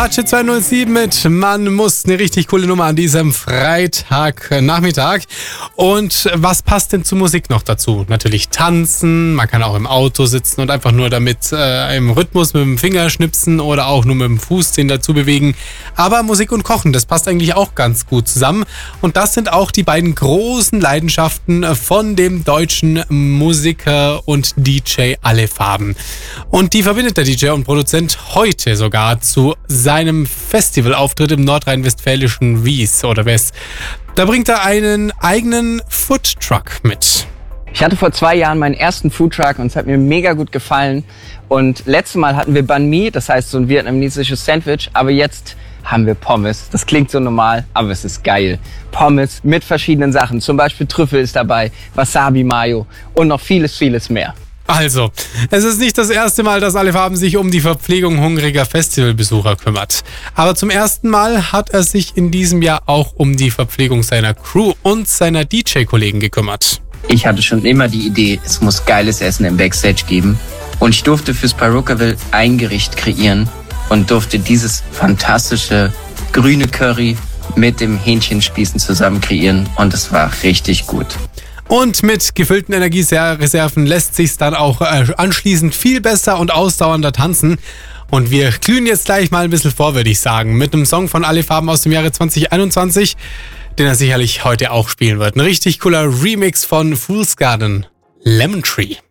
Apache 207 mit Man muss, eine richtig coole Nummer an diesem Freitagnachmittag. Und was passt denn zur Musik noch dazu? Natürlich tanzen, man kann auch im Auto sitzen und einfach nur damit im Rhythmus mit dem Finger schnipsen oder auch nur mit dem Fuß den dazu bewegen. Aber Musik und Kochen, das passt eigentlich auch ganz gut zusammen. Und das sind auch die beiden großen Leidenschaften von dem deutschen Musiker und DJ Alefarben. Und die verbindet der DJ und Produzent heute sogar zu seinem Festivalauftritt im nordrhein-westfälischen Wies oder West. Da bringt er einen eigenen Foodtruck mit. Ich hatte vor 2 Jahren meinen ersten Foodtruck und es hat mir mega gut gefallen. Und letztes Mal hatten wir Banh Mi, das heißt so ein vietnamesisches Sandwich, aber jetzt haben wir Pommes. Das klingt so normal, aber es ist geil. Pommes mit verschiedenen Sachen, zum Beispiel Trüffel ist dabei, Wasabi Mayo und noch vieles, vieles mehr. Also, es ist nicht das erste Mal, dass Alefarben sich um die Verpflegung hungriger Festivalbesucher kümmert. Aber zum ersten Mal hat er sich in diesem Jahr auch um die Verpflegung seiner Crew und seiner DJ-Kollegen gekümmert. Ich hatte schon immer die Idee, es muss geiles Essen im Backstage geben. Und ich durfte fürs Perukaville ein Gericht kreieren und durfte dieses fantastische grüne Curry mit dem Hähnchenspießen zusammen kreieren. Und es war richtig gut. Und mit gefüllten Energiereserven lässt sich's dann auch anschließend viel besser und ausdauernder tanzen. Und wir glühen jetzt gleich mal ein bisschen vor, würde ich sagen, mit einem Song von Alefarben aus dem Jahre 2021, den er sicherlich heute auch spielen wird. Ein richtig cooler Remix von Fool's Garden, Lemon Tree.